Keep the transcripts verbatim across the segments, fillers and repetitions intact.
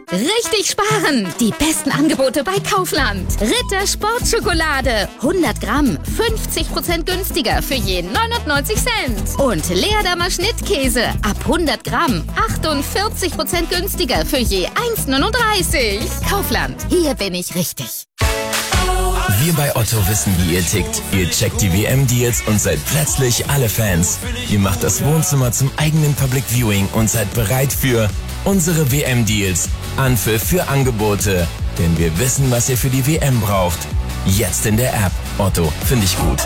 Richtig sparen! Die besten Angebote bei Kaufland. Ritter Sportschokolade. hundert Gramm, fünfzig Prozent günstiger für je neunundneunzig Cent. Und Leerdammer Schnittkäse. Ab hundert Gramm, achtundvierzig Prozent günstiger für je eins neununddreißig. Kaufland, hier bin ich richtig. Wir bei Otto wissen, wie ihr tickt. Ihr checkt die W M-Deals und seid plötzlich alle Fans. Ihr macht das Wohnzimmer zum eigenen Public Viewing und seid bereit für unsere W M-Deals. Anpfiff für Angebote. Denn wir wissen, was ihr für die W M braucht. Jetzt in der App. Otto, finde ich gut.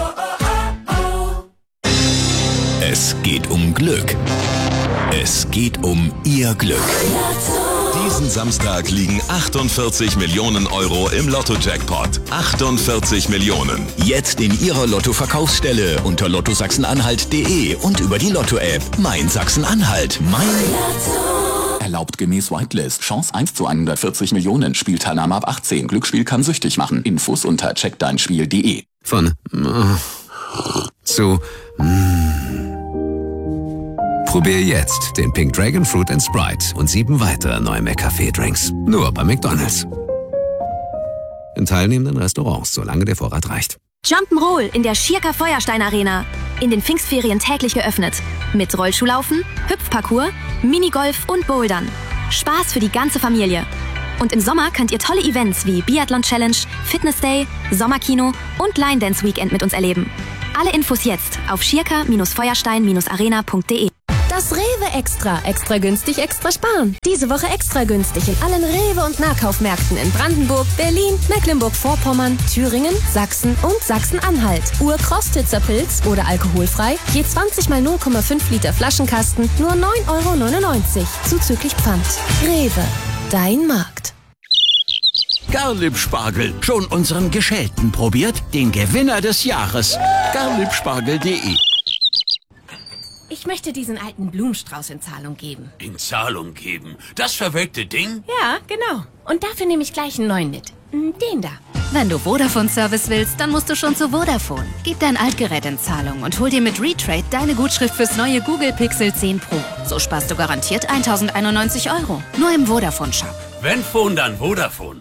Es geht um Glück. Es geht um Ihr Glück. Diesen Samstag liegen achtundvierzig Millionen Euro im Lotto-Jackpot. achtundvierzig Millionen. Jetzt in Ihrer Lotto-Verkaufsstelle unter lotto sachsen-anhalt punkt de und über die Lotto-App. Mein Sachsen-Anhalt. Mein Lotto. Erlaubt gemäß Whitelist. Chance eins zu hundertvierzig Millionen. Spielteilnahme ab achtzehn. Glücksspiel kann süchtig machen. Infos unter check dein spiel punkt de. Von äh, zu mh. Probier jetzt den Pink Dragon Fruit and Sprite und sieben weitere neue McCafé-Drinks. Nur bei McDonald's. In teilnehmenden Restaurants, solange der Vorrat reicht. Jump'n'Roll in der Schirker Feuerstein Arena. In den Pfingstferien täglich geöffnet. Mit Rollschuhlaufen, Hüpfparcours, Minigolf und Bouldern. Spaß für die ganze Familie. Und im Sommer könnt ihr tolle Events wie Biathlon Challenge, Fitness Day, Sommerkino und Line Dance Weekend mit uns erleben. Alle Infos jetzt auf schirker Feuerstein Arena punkt de. Das Rewe Extra. Extra günstig, extra sparen. Diese Woche extra günstig in allen Rewe- und Nahkaufmärkten in Brandenburg, Berlin, Mecklenburg-Vorpommern, Thüringen, Sachsen und Sachsen-Anhalt. Ur-Krostitzer Pilz oder alkoholfrei. Je zwanzig mal null Komma fünf Liter Flaschenkasten. Nur neun Euro neunundneunzig. Zuzüglich Pfand. Rewe. Dein Markt. Garlieb-Spargel. Schon unseren Geschälten probiert? Den Gewinner des Jahres. garliebspargel punkt de. Ich möchte diesen alten Blumenstrauß in Zahlung geben. In Zahlung geben? Das verwelkte Ding? Ja, genau. Und dafür nehme ich gleich einen neuen mit. Den da. Wenn du Vodafone-Service willst, dann musst du schon zu Vodafone. Gib dein Altgerät in Zahlung und hol dir mit Retrade deine Gutschrift fürs neue Google Pixel zehn Pro. So sparst du garantiert tausendeinundneunzig Euro. Nur im Vodafone-Shop. Wenn Phone, dann Vodafone.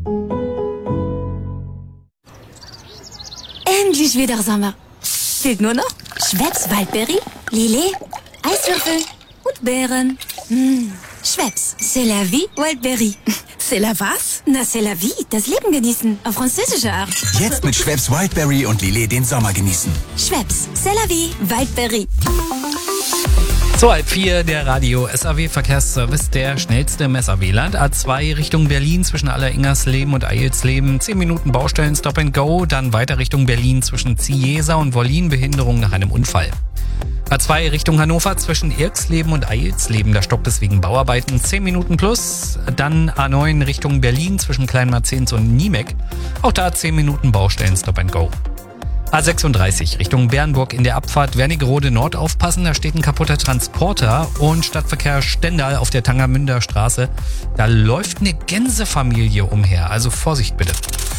Endlich wieder Sommer. Fehlt nur noch Schweppes Waldberry, Lillet, Eiswürfel und Beeren. Mmh. Schweppes, c'est la vie, Waldberry. C'est la was? Na, c'est la vie, das Leben genießen, auf französische Art. Jetzt mit Schweppes Wildberry und Lillet den Sommer genießen. Schweppes, c'est la vie, Waldberry. So, halb vier, der Radio S A W Verkehrsservice, der schnellste im S A W-Land. A zwei Richtung Berlin zwischen Alleringersleben und Eilsleben. zehn Minuten Baustellen Stop and Go. Dann weiter Richtung Berlin zwischen Ziesa und Wollin. Behinderung nach einem Unfall. A zwei Richtung Hannover zwischen Irksleben und Eilsleben. Da stoppt es wegen Bauarbeiten. zehn Minuten plus. Dann A neun Richtung Berlin zwischen Kleinmarzens und Niemek. Auch da zehn Minuten Baustellen Stop and Go. A sechsunddreißig Richtung Bernburg in der Abfahrt Wernigerode Nord aufpassen, da steht ein kaputter Transporter und Stadtverkehr Stendal auf der Tangermünder Straße. Da läuft eine Gänsefamilie umher, also Vorsicht bitte.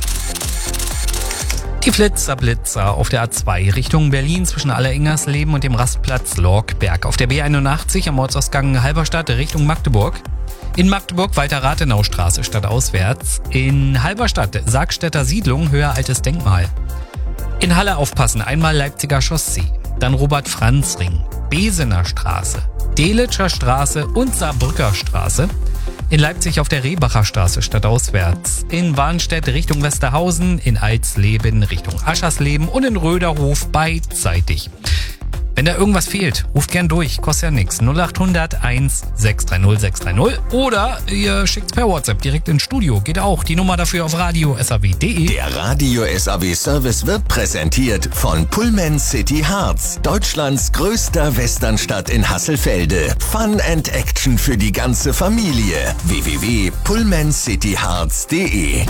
Die Flitzer-Blitzer auf der A zwei Richtung Berlin zwischen Alleringersleben und dem Rastplatz Lorkberg. Auf der B einundachtzig am Ortsausgang Halberstadt Richtung Magdeburg. In Magdeburg weiter Rathenaustraße stadtauswärts. In Halberstadt Sargstädter Siedlung höher altes Denkmal. In Halle aufpassen, einmal Leipziger Chaussee, dann Robert-Franz-Ring, Besener Straße, Delitscher Straße und Saarbrücker Straße. In Leipzig auf der Rehbacher Straße stadtauswärts, in Warnstedt Richtung Westerhausen, in Alsleben Richtung Aschersleben und in Röderhof beidseitig. Wenn da irgendwas fehlt, ruft gern durch, kostet ja nichts. null acht hundert eins sechs drei null sechs drei null oder ihr schickt's per WhatsApp direkt ins Studio. Geht auch. Die Nummer dafür auf radio s a w punkt de. Der Radio S A W Service wird präsentiert von Pullman City Hearts, Deutschlands größter Westernstadt in Hasselfelde. Fun and Action für die ganze Familie. w w w punkt pullman city hearts punkt de.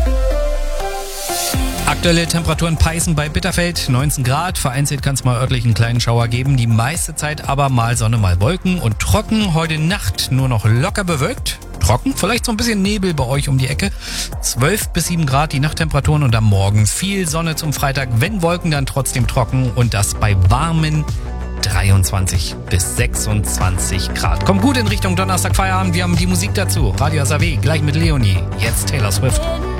Aktuelle Temperaturen Peißen bei Bitterfeld, neunzehn Grad. Vereinzelt kann es mal örtlich einen kleinen Schauer geben. Die meiste Zeit aber mal Sonne, mal Wolken und trocken. Heute Nacht nur noch locker bewölkt. Trocken, vielleicht so ein bisschen Nebel bei euch um die Ecke. zwölf bis sieben Grad die Nachttemperaturen und am Morgen viel Sonne zum Freitag. Wenn Wolken, dann trotzdem trocken und das bei warmen dreiundzwanzig bis sechsundzwanzig Grad. Kommt gut in Richtung Donnerstag Feierabend. Wir haben die Musik dazu. Radio S A W, gleich mit Leonie. Jetzt Taylor Swift.